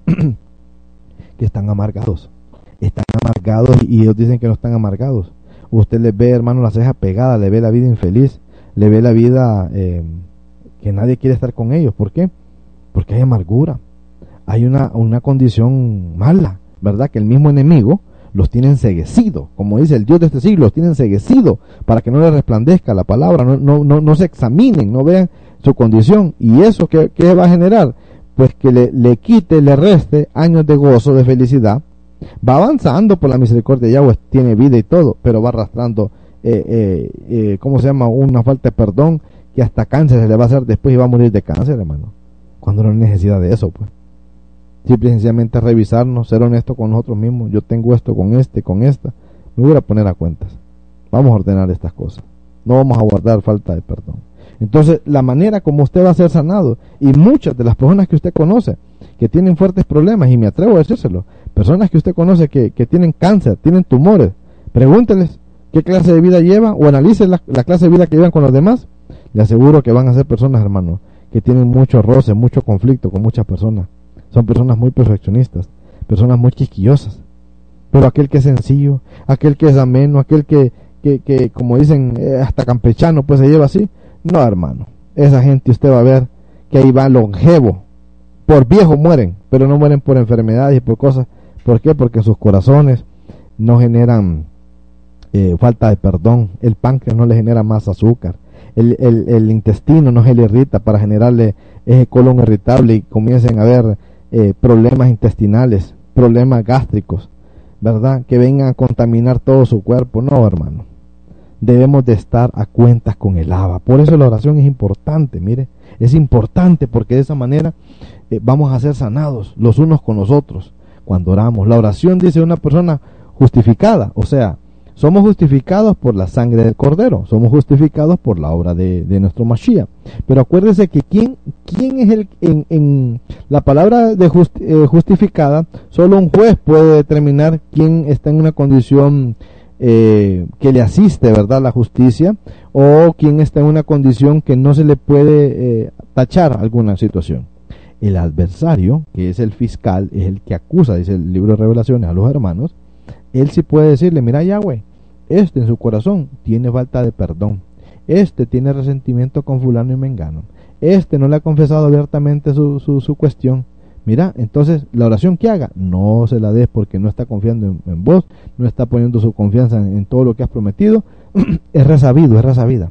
que están amargados. Están amargados y ellos dicen que no están amargados. Usted les ve, hermano, la ceja pegada, le ve la vida infeliz, le ve la vida eh, que nadie quiere estar con ellos. ¿Por qué? Porque hay amargura. Hay una, una condición mala, ¿verdad? Que el mismo enemigo los tiene enceguecidos, como dice el Dios de este siglo, los tiene enceguecidos para que no les resplandezca la palabra, no, no, no, no se examinen, no vean su condición. ¿Y eso qué, qué va a generar? Pues que le, le quite, le reste años de gozo, de felicidad. Va avanzando por la misericordia de Yahweh, tiene vida y todo, pero va arrastrando, eh, eh, eh, ¿cómo se llama? Una falta de perdón, que hasta cáncer se le va a hacer después y va a morir de cáncer, hermano. Cuando no hay necesidad de eso, pues. Simple y sencillamente revisarnos, ser honesto con nosotros mismos. Yo tengo esto con este, con esta. Me voy a poner a cuentas. Vamos a ordenar estas cosas. No vamos a guardar falta de perdón. Entonces, la manera como usted va a ser sanado, y muchas de las personas que usted conoce que tienen fuertes problemas, y me atrevo a decírselo, personas que usted conoce que, que tienen cáncer, tienen tumores, pregúnteles qué clase de vida llevan o analicen la, la clase de vida que llevan con los demás. Le aseguro que van a ser personas, hermano, que tienen mucho roce, mucho conflicto con muchas personas. Son personas muy perfeccionistas, personas muy quisquillosas. Pero aquel que es sencillo, aquel que es ameno, aquel que, que, que como dicen, eh, hasta campechano, pues se lleva así. No, hermano, esa gente usted va a ver que ahí va longevo. Por viejo mueren, pero no mueren por enfermedades y por cosas. ¿Por qué? Porque sus corazones no generan eh, falta de perdón. El páncreas no le genera más azúcar. El, el, el intestino no se le irrita para generarle ese colon irritable y comiencen a haber eh, problemas intestinales, problemas gástricos, ¿verdad? Que vengan a contaminar todo su cuerpo. No, hermano. Debemos de estar a cuentas con el Abba. Por eso la oración es importante, mire. Es importante porque de esa manera eh, vamos a ser sanados los unos con los otros cuando oramos. La oración dice una persona justificada, o sea, somos justificados por la sangre del Cordero, somos justificados por la obra de, de nuestro Mashiach. Pero acuérdese que quién, quién es el, en, en la palabra de just, eh, justificada, solo un juez puede determinar quién está en una condición eh, que le asiste, ¿verdad?, la justicia, o quién está en una condición que no se le puede eh, tachar alguna situación. El adversario, que es el fiscal, es el que acusa, dice el libro de Revelaciones, a los hermanos. Él sí puede decirle, mira Yahweh, este en su corazón tiene falta de perdón, este tiene resentimiento con fulano y mengano, este no le ha confesado abiertamente su, su, su cuestión. Mira, entonces la oración que haga, no se la des porque no está confiando en, en vos, no está poniendo su confianza en, en todo lo que has prometido. Es resabido, es resabida.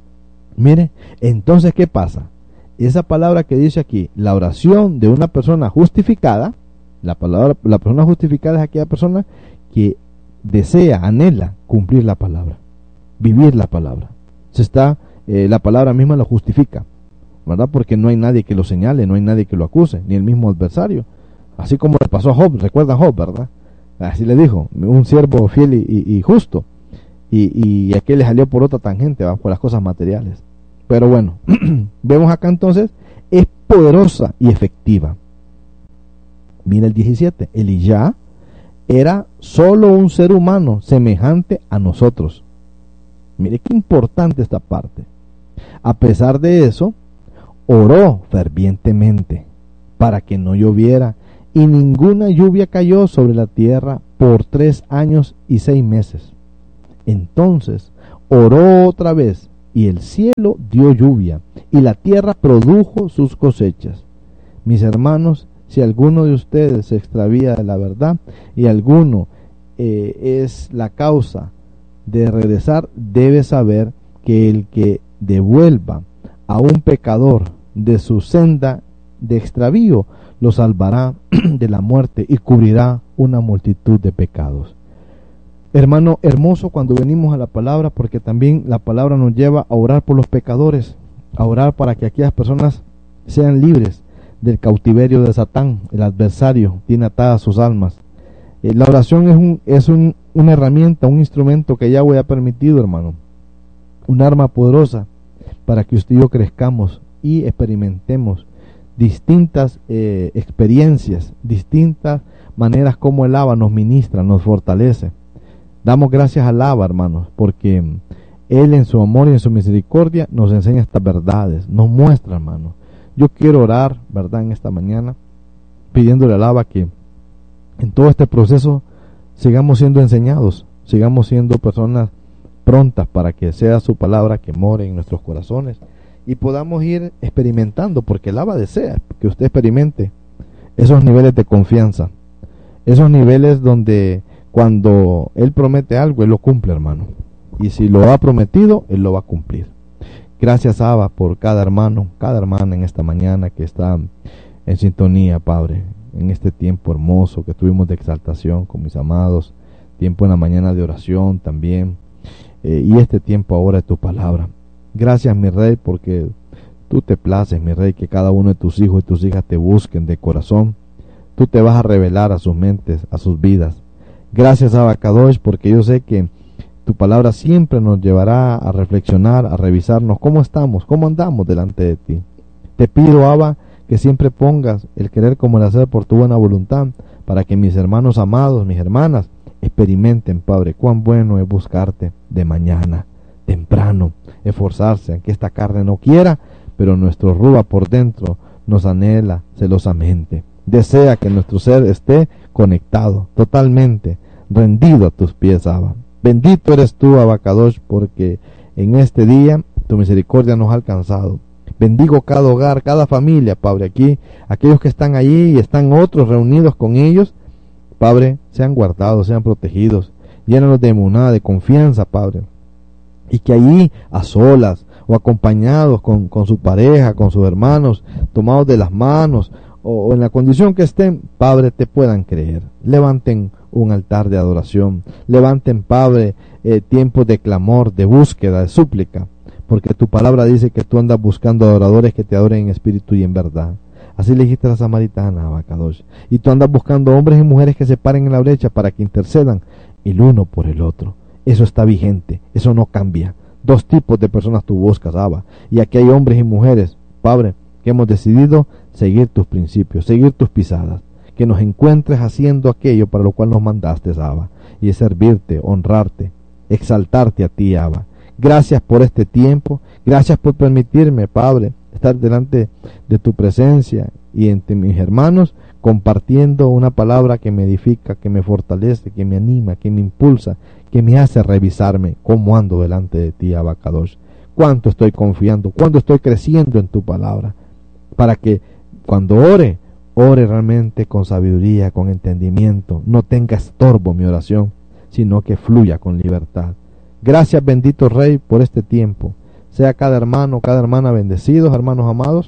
Mire, entonces ¿qué pasa? Esa palabra que dice aquí, la oración de una persona justificada, la palabra, la persona justificada es aquella persona que desea, anhela cumplir la palabra, vivir la palabra. Se está, eh, la palabra misma lo justifica, ¿verdad? Porque no hay nadie que lo señale, no hay nadie que lo acuse, ni el mismo adversario. Así como le pasó a Job, recuerda a Job, ¿verdad? Así le dijo, un siervo fiel y, y, y justo, y, y aquel le salió por otra tangente, ¿va? Por las cosas materiales. Pero bueno, vemos acá entonces, es poderosa y efectiva. Mira el diecisiete, Elías era solo un ser humano semejante a nosotros. Mire qué importante esta parte. A pesar de eso, oró fervientemente para que no lloviera, y ninguna lluvia cayó sobre la tierra por tres años y seis meses. Entonces oró otra vez, y el cielo dio lluvia, y la tierra produjo sus cosechas. Mis hermanos, si alguno de ustedes se extravía de la verdad, y alguno eh, es la causa de regresar, debe saber que el que devuelva a un pecador de su senda de extravío, lo salvará de la muerte y cubrirá una multitud de pecados. Hermano, hermoso cuando venimos a la palabra, porque también la palabra nos lleva a orar por los pecadores, a orar para que aquellas personas sean libres del cautiverio de Satán. El adversario tiene atadas sus almas. Eh, la oración es, un, es un, una herramienta, un instrumento que Yahweh ha permitido, hermano, un arma poderosa para que usted y yo crezcamos y experimentemos distintas eh, experiencias, distintas maneras como el Abba nos ministra, nos fortalece. Damos gracias al Abba, hermanos, porque Él en su amor y en su misericordia nos enseña estas verdades, nos muestra, hermanos. Yo quiero orar, verdad, en esta mañana, pidiéndole al Abba que en todo este proceso sigamos siendo enseñados, sigamos siendo personas prontas para que sea su palabra que more en nuestros corazones, y podamos ir experimentando, porque el Abba desea que usted experimente esos niveles de confianza, esos niveles donde cuando Él promete algo, Él lo cumple, hermano, y si lo ha prometido, Él lo va a cumplir. Gracias, Abba, por cada hermano, cada hermana en esta mañana que está en sintonía, Padre, en este tiempo hermoso que tuvimos de exaltación con mis amados, tiempo en la mañana de oración también, eh, y este tiempo ahora de tu palabra. Gracias, mi Rey, porque tú te places, mi Rey, que cada uno de tus hijos y tus hijas te busquen de corazón. Tú te vas a revelar a sus mentes, a sus vidas. Gracias, Abba Kadosh, porque yo sé que tu palabra siempre nos llevará a reflexionar, a revisarnos cómo estamos, cómo andamos delante de ti. Te pido, Abba, que siempre pongas el querer como el hacer por tu buena voluntad, para que mis hermanos amados, mis hermanas, experimenten, Padre, cuán bueno es buscarte de mañana, temprano, esforzarse, aunque esta carne no quiera, pero nuestro ruba por dentro nos anhela celosamente. Desea que nuestro ser esté conectado, totalmente rendido a tus pies, Abba. Bendito eres tú, Abba Kadosh, porque en este día tu misericordia nos ha alcanzado. Bendigo cada hogar, cada familia, Padre, aquí, aquellos que están allí y están otros reunidos con ellos, Padre, sean guardados, sean protegidos, llénanos de emuná, de confianza, Padre, y que allí, a solas o acompañados con, con su pareja, con sus hermanos, tomados de las manos, o, o en la condición que estén, Padre, te puedan creer. Levanten un altar de adoración, levanten, Padre, eh, tiempos de clamor, de búsqueda, de súplica, porque tu palabra dice que tú andas buscando adoradores que te adoren en espíritu y en verdad. Así le dijiste a la samaritana, Abba Kadosh, y tú andas buscando hombres y mujeres que se paren en la brecha para que intercedan el uno por el otro. Eso está vigente, eso no cambia. Dos tipos de personas tú buscas, Abba, y aquí hay hombres y mujeres, Padre, que hemos decidido seguir tus principios, seguir tus pisadas, que nos encuentres haciendo aquello para lo cual nos mandaste, Abba, y es servirte, honrarte, exaltarte a ti, Abba. Gracias por este tiempo, gracias por permitirme, Padre, estar delante de tu presencia y entre mis hermanos, compartiendo una palabra que me edifica, que me fortalece, que me anima, que me impulsa, que me hace revisarme cómo ando delante de ti, Abba Kadosh. Cuánto estoy confiando, cuánto estoy creciendo en tu palabra, para que cuando ore, ore realmente con sabiduría, con entendimiento, no tenga estorbo mi oración, sino que fluya con libertad. Gracias, bendito Rey, por este tiempo. Sea cada hermano, cada hermana bendecidos, hermanos amados,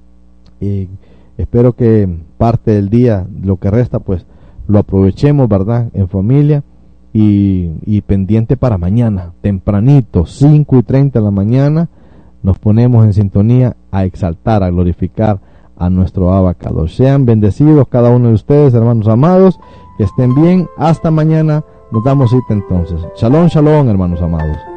y espero que parte del día, lo que resta, pues lo aprovechemos, ¿verdad?, en familia, y, y pendiente para mañana, tempranito, cinco y treinta de la mañana, nos ponemos en sintonía a exaltar, a glorificar a nuestro Abba Kadosh. Sean bendecidos cada uno de ustedes, hermanos amados, que estén bien. Hasta mañana, nos damos cita entonces. Shalom, shalom, hermanos amados.